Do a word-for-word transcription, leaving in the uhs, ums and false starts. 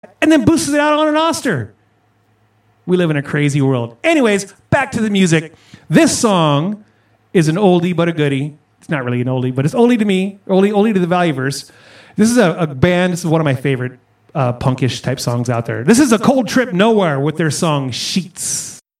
and then boosted it out on an Oster. We live in a crazy world. Anyways, back to the music. This song is an oldie but a goodie. It's not really an oldie, but it's oldie to me, oldie, oldie to the Valueverse. This is a, a band. This is one of my favorite uh, punkish type songs out there. This is A Cold Trip Nowhere with their song Sheets.